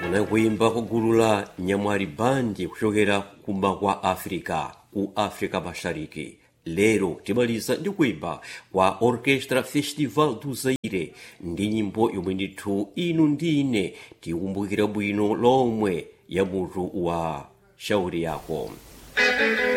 kuimba kwa gulu la Nyamwari Bandi kuchokera kumba kwa Afrika ku Afrika Mashariki. Lero timaliza ndi kuimba kwa Orchestra Festival du Zaire ndi nyimbo yomwe ndithu inu ndi ine tikumbukira bwino lomwe ya mutu wa shauri yako.